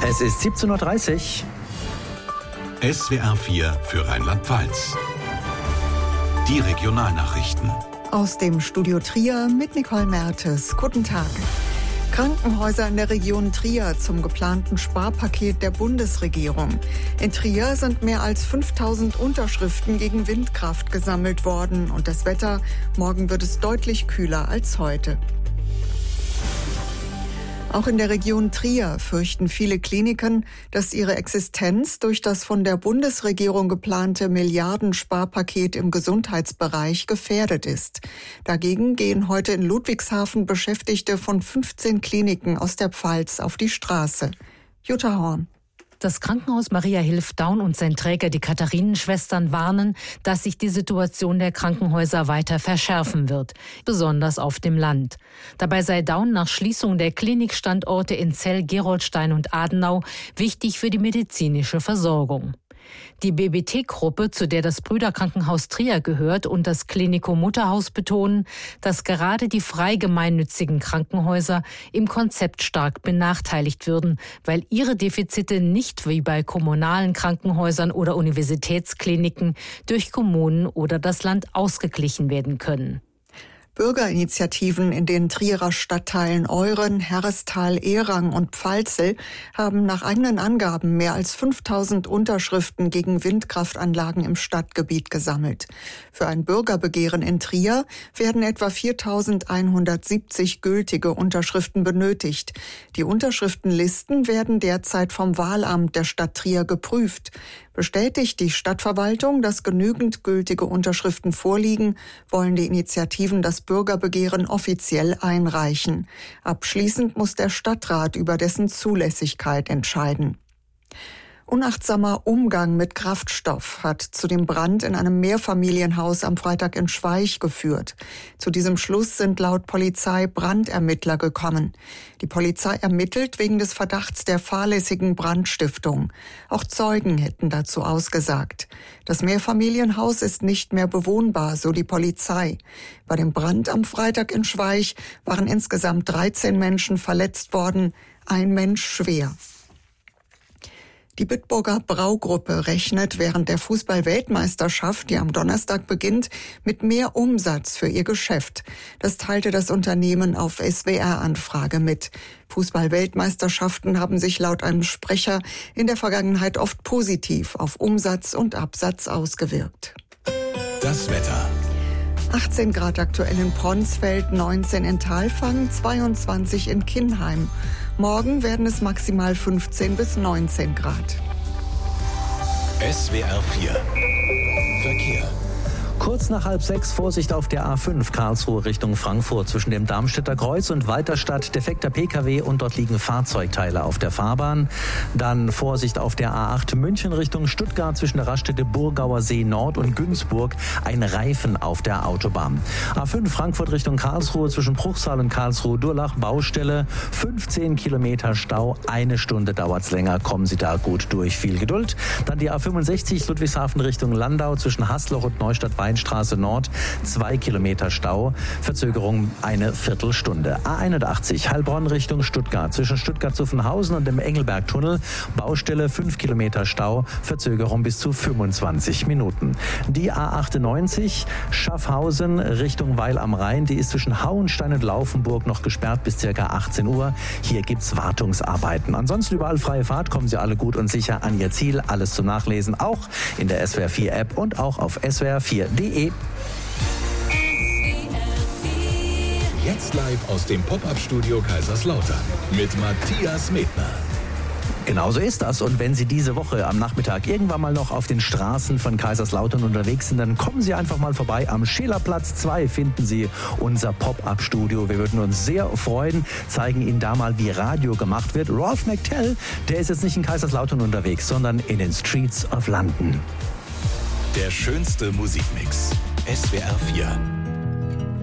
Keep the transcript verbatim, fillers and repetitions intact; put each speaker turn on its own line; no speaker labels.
Es ist siebzehn Uhr dreißig.
S W R vier für Rheinland-Pfalz. Die Regionalnachrichten.
Aus dem Studio Trier mit Nicole Mertes. Guten Tag. Krankenhäuser in der Region Trier zum geplanten Sparpaket der Bundesregierung. In Trier sind mehr als fünftausend Unterschriften gegen Windkraft gesammelt worden. Und das Wetter, morgen wird es deutlich kühler als heute. Auch in der Region Trier fürchten viele Kliniken, dass ihre Existenz durch das von der Bundesregierung geplante Milliardensparpaket im Gesundheitsbereich gefährdet ist. Dagegen gehen heute in Ludwigshafen Beschäftigte von fünfzehn Kliniken aus der Pfalz auf die Straße. Jutta Horn.
Das Krankenhaus Maria Hilf Daun und sein Träger, die Katharinenschwestern, warnen, dass sich die Situation der Krankenhäuser weiter verschärfen wird, besonders auf dem Land. Dabei sei Daun nach Schließung der Klinikstandorte in Zell, Gerolstein und Adenau wichtig für die medizinische Versorgung. Die B B T-Gruppe, zu der das Brüderkrankenhaus Trier gehört, und das Klinikum Mutterhaus betonen, dass gerade die frei gemeinnützigen Krankenhäuser im Konzept stark benachteiligt würden, weil ihre Defizite nicht wie bei kommunalen Krankenhäusern oder Universitätskliniken durch Kommunen oder das Land ausgeglichen werden können.
Bürgerinitiativen in den Trierer Stadtteilen Euren, Herrestal, Ehrang und Pfalzel haben nach eigenen Angaben mehr als fünftausend Unterschriften gegen Windkraftanlagen im Stadtgebiet gesammelt. Für ein Bürgerbegehren in Trier werden etwa viertausendeinhundertsiebzig gültige Unterschriften benötigt. Die Unterschriftenlisten werden derzeit vom Wahlamt der Stadt Trier geprüft. Bestätigt die Stadtverwaltung, dass genügend gültige Unterschriften vorliegen, wollen die Initiativen das Bürgerbegehren offiziell einreichen. Abschließend muss der Stadtrat über dessen Zulässigkeit entscheiden. Unachtsamer Umgang mit Kraftstoff hat zu dem Brand in einem Mehrfamilienhaus am Freitag in Schweich geführt. Zu diesem Schluss sind laut Polizei Brandermittler gekommen. Die Polizei ermittelt wegen des Verdachts der fahrlässigen Brandstiftung. Auch Zeugen hätten dazu ausgesagt. Das Mehrfamilienhaus ist nicht mehr bewohnbar, so die Polizei. Bei dem Brand am Freitag in Schweich waren insgesamt dreizehn Menschen verletzt worden, ein Mensch schwer. Die Bitburger Braugruppe rechnet während der Fußball-Weltmeisterschaft, die am Donnerstag beginnt, mit mehr Umsatz für ihr Geschäft. Das teilte das Unternehmen auf S W R-Anfrage mit. Fußball-Weltmeisterschaften haben sich laut einem Sprecher in der Vergangenheit oft positiv auf Umsatz und Absatz ausgewirkt.
Das Wetter.
achtzehn Grad aktuell in Pronsfeld, neunzehn in Thalfang, zweiundzwanzig in Kinnheim. Morgen werden es maximal fünfzehn bis neunzehn Grad.
S W R vier Verkehr.
Kurz nach halb sechs Vorsicht auf der A fünf Karlsruhe Richtung Frankfurt zwischen dem Darmstädter Kreuz und Weiterstadt. Defekter P K W und dort liegen Fahrzeugteile auf der Fahrbahn. Dann Vorsicht auf der A acht München Richtung Stuttgart zwischen der Raststätte Burgauer See Nord und Günzburg. Ein Reifen auf der Autobahn. A fünf Frankfurt Richtung Karlsruhe zwischen Bruchsal und Karlsruhe-Durlach. Baustelle. fünfzehn Kilometer Stau. Eine Stunde dauert's länger. Kommen Sie da gut durch. Viel Geduld. Dann die A fünfundsechzig Ludwigshafen Richtung Landau zwischen Hasloch und Neustadt-Weinstraße Nord, zwei Kilometer Stau, Verzögerung eine Viertelstunde. A einundachtzig Heilbronn Richtung Stuttgart, zwischen Stuttgart-Zuffenhausen und dem Engelbergtunnel, Baustelle fünf Kilometer Stau, Verzögerung bis zu fünfundzwanzig Minuten. Die A achtundneunzig Schaffhausen Richtung Weil am Rhein, die ist zwischen Hauenstein und Laufenburg noch gesperrt bis ca. achtzehn Uhr. Hier gibt's Wartungsarbeiten. Ansonsten überall freie Fahrt, kommen Sie alle gut und sicher an Ihr Ziel. Alles zum Nachlesen, auch in der S W R vier App und auch auf S W R vier punkt de.
Jetzt live aus dem Pop-Up-Studio Kaiserslautern mit Matthias Medner.
Genau so ist das. Und wenn Sie diese Woche am Nachmittag irgendwann mal noch auf den Straßen von Kaiserslautern unterwegs sind, dann kommen Sie einfach mal vorbei. Am Schillerplatz zwei finden Sie unser Pop-Up-Studio. Wir würden uns sehr freuen, zeigen Ihnen da mal, wie Radio gemacht wird. Rolf McTell, der ist jetzt nicht in Kaiserslautern unterwegs, sondern in den Streets of London.
Der schönste Musikmix. S W R vier.